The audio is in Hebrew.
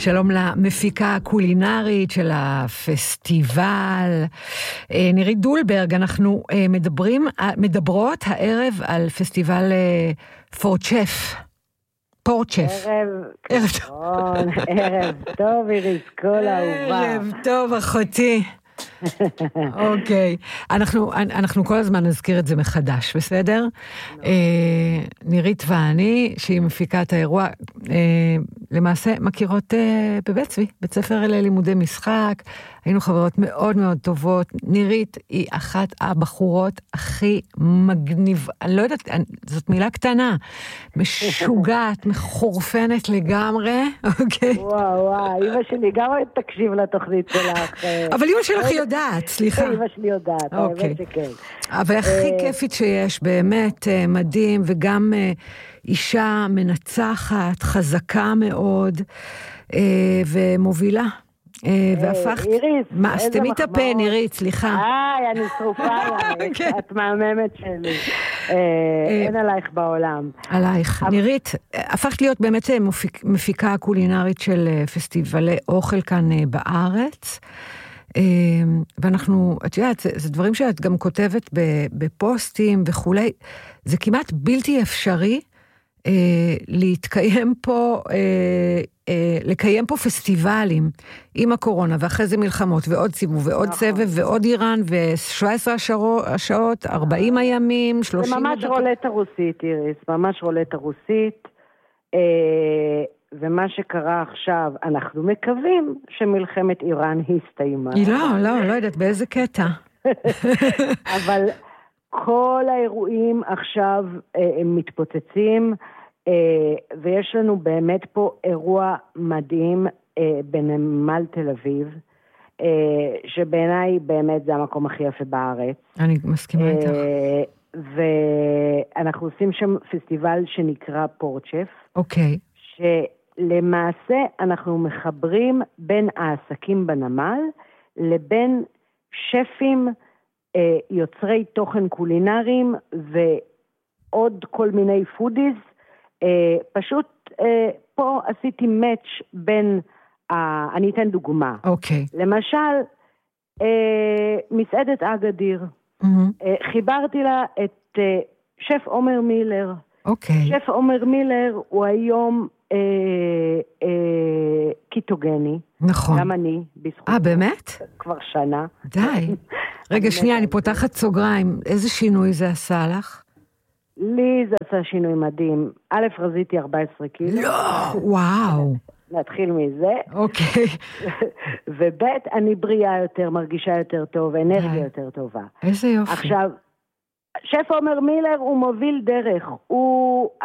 שלום למפיקה הקולינרית של הפסטיבל, נירית דולברג. אנחנו מדברות הערב על פסטיבל פורצ'ף. פורצ'ף. ערב טוב, איריס, כל אהובה. ערב טוב, אחותי. אוקיי. אנחנו כל הזמן נזכיר את זה מחדש, בסדר? נירית ואני, שהיא מפיקה את האירוע, למעשה מכירות בבית צבי, בית ספר ללימודי משחק. היינו חברות מאוד מאוד טובות. נירית היא אחת הבחורות הכי מגניב, אני לא יודעת, זאת מילה קטנה, משוגעת, מחורפנת לגמרי, אוקיי? וואו, אמא שלי גם תקשיב לתוכנית שלך. אבל אמא שלך יודעת, סליחה. אמא שלי יודעת, האמת שכן. אבל הכי כיפית שיש, באמת מדהים, וגם אישה מנצחת, חזקה מאוד, ומובילה. והפכת... איריס, מה, סתמי את הפה, נירית, סליחה. אני שרופה עלייך, את מאממת שלי. אין עלייך בעולם. עלייך. נירית, הפכת להיות באמת מפיקה קולינרית של פסטיבלי אוכל כאן בארץ. ואנחנו, את יודעת, זה דברים שאת גם כותבת בפוסטים וכולי. זה כמעט בלתי אפשרי להתקיים פה, לקיים פה פסטיבלים עם הקורונה, ואחרי זה מלחמות, ועוד סיבוב, ועוד סבב, ועוד איראן, ו17 השעות, 40 הימים, 30 דקות. זה ממש רולטה רוסית, איריס, ממש רולטה רוסית, ומה שקרה עכשיו, אנחנו מקווים שמלחמת איראן הסתיימה. היא לא יודעת באיזה קטע. אבל כל האירועים עכשיו הם מתפוצצים, ויש לנו באמת פה אירוע מדהים בנמל תל אביב, שבעיניי באמת זה המקום הכי יפה בארץ. אני מסכימה איתך. ואנחנו עושים שם פסטיבל שנקרא פורצ'ף. אוקיי. שלמעשה אנחנו מחברים בין העסקים בנמל לבין שפים, יוצרי תוכן קולינריים ועוד כל מיני פודיז. פשוט פה עשיתי מאץ' בין, אני אתן דוגמה. אוקיי. למשל, מסעדת אגדיר. חיברתי לה את שף עומר מילר. אוקיי. שף עומר מילר הוא היום קיטוגני. נכון. גם אני, בזכות. באמת? כבר שנה. די. רגע, שנייה, אני פותחת סוגריים. איזה שינוי זה עשה לך? לי זה עשה שינוי מדהים. א', רזיתי 14 קילו. לא, וואו. נתחיל מזה. אוקיי. וב', אני בריאה יותר, מרגישה יותר טוב, אנרגיה יותר טובה. איזה יופי. עכשיו, שף עומר מילר הוא מוביל דרך. הוא